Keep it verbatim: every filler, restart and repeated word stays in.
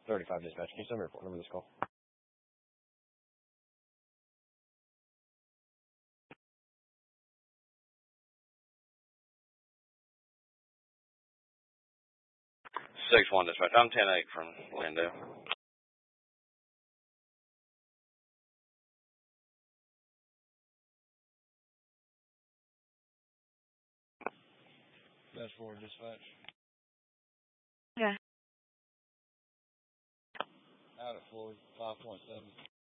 thirty-five dispatch. Can you send me a report number of this call? six one dispatch. I'm ten eight from Landale. That's for dispatch. Yeah. Out at Floyd, five point seven.